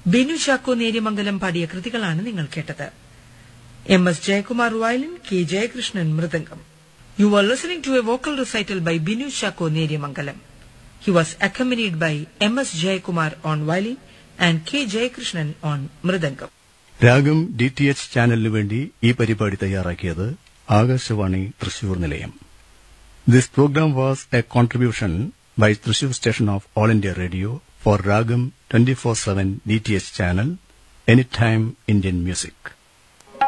ബിനു ചാക്കോ നേര്യമംഗലം പാടിയ കൃതികളാണ് നിങ്ങൾ കേട്ടത്. M.S. Jayakumar violin, K. Jayakrishnan mridangam. You were listening to a vocal recital by Binu Chakko Neriyamangalam. He was accompanied by M.S. Jayakumar on violin and K. Jayakrishnan on mridangam. രാഗം DTH ചാനലിനു വേണ്ടി ഈ പരിപാടി തയ്യാറാക്കിയത് ആകാശവാണി തൃശൂർ നിലയം. This program was a contribution by Thrissur station of All India Radio for Ragam 24/7 DTH channel, Anytime Indian Music.